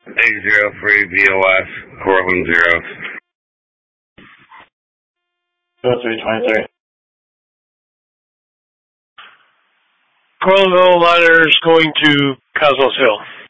803 BOS, Cortland 0. 0323. Coralville Liners going to Cosmos Hill.